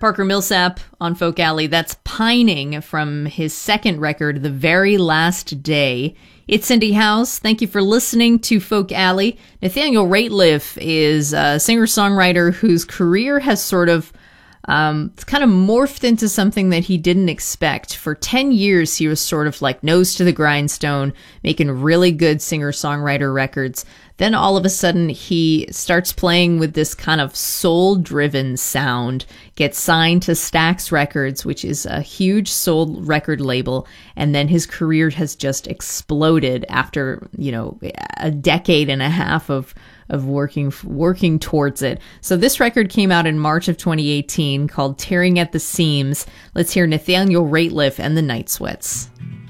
Parker Millsap on Folk Alley. That's Pining from his second record, The Very Last Day. It's Cindy House. Thank you for listening to Folk Alley. Nathaniel Rateliff is a singer-songwriter whose career has sort of kind of morphed into something that he didn't expect. For 10 years, he was sort of like nose to the grindstone, making really good singer-songwriter records. Then all of a sudden, he starts playing with this kind of soul-driven sound, gets signed to Stax Records, which is a huge soul record label, and then his career has just exploded after, a decade and a half of working towards it. So this record came out in March of 2018 called Tearing at the Seams. Let's hear Nathaniel Rateliff and the Night Sweats.